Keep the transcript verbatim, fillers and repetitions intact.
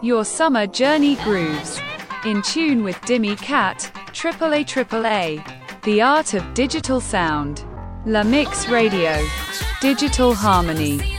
Your summer journey grooves. In tune with Dimmy Cat, triple A triple A. The art of digital sound. La Mix Radio. Digital harmony.